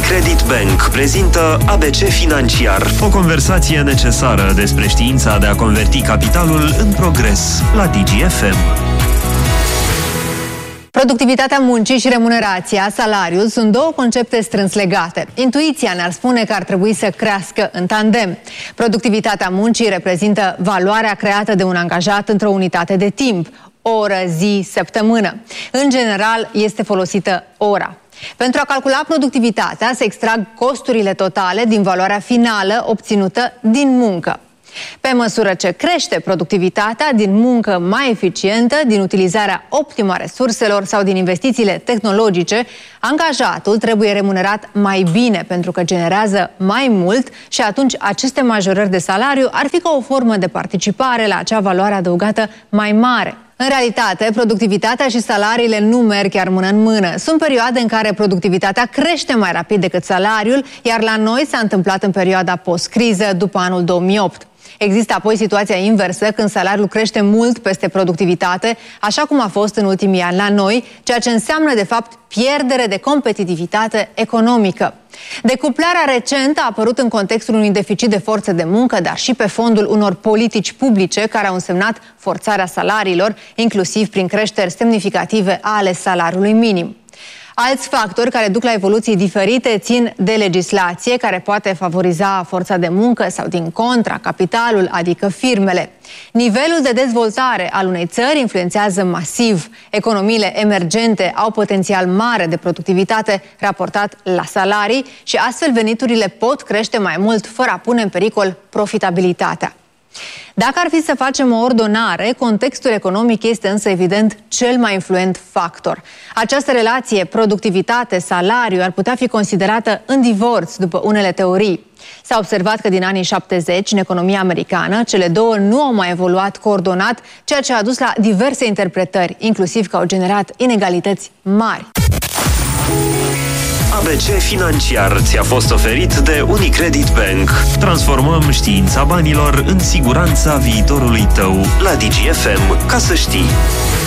Unicredit Bank prezintă ABC Financiar. O conversație necesară despre știința de a converti capitalul în progres la DGFM. Productivitatea muncii și remunerația, salariul, sunt două concepte strâns legate. Intuiția ne-ar spune că ar trebui să crească în tandem. Productivitatea muncii reprezintă valoarea creată de un angajat într-o unitate de timp, oră, zi, săptămână. În general, este folosită ora. Pentru a calcula productivitatea, se extrag costurile totale din valoarea finală obținută din muncă. Pe măsură ce crește productivitatea din muncă mai eficientă, din utilizarea optimă a resurselor sau din investițiile tehnologice, angajatul trebuie remunerat mai bine pentru că generează mai mult și atunci aceste majorări de salariu ar fi ca o formă de participare la acea valoare adăugată mai mare. În realitate, productivitatea și salariile nu merg chiar mână în mână. Sunt perioade în care productivitatea crește mai rapid decât salariul, iar la noi s-a întâmplat în perioada post-criză, după anul 2008. Există apoi situația inversă, când salariul crește mult peste productivitate, așa cum a fost în ultimii ani la noi, ceea ce înseamnă, de fapt, pierdere de competitivitate economică. Decuplarea recentă a apărut în contextul unui deficit de forță de muncă, dar și pe fondul unor politici publice care au însemnat forțarea salariilor, inclusiv prin creșteri semnificative ale salariului minim. Alți factori care duc la evoluții diferite țin de legislație, care poate favoriza forța de muncă sau, din contra, capitalul, adică firmele. Nivelul de dezvoltare al unei țări influențează masiv. Economiile emergente au potențial mare de productivitate raportat la salarii și astfel veniturile pot crește mai mult fără a pune în pericol profitabilitatea. Dacă ar fi să facem o ordonare, contextul economic este însă evident cel mai influent factor. Această relație productivitate-salariu ar putea fi considerată în divorț după unele teorii. S-a observat că din anii 70, în economia americană, cele două nu au mai evoluat coordonat, ceea ce a dus la diverse interpretări, inclusiv că au generat inegalități mari. ABC Financiar ți-a fost oferit de Unicredit Bank. Transformăm știința banilor în siguranța viitorului tău la DGFM. Ca să știi.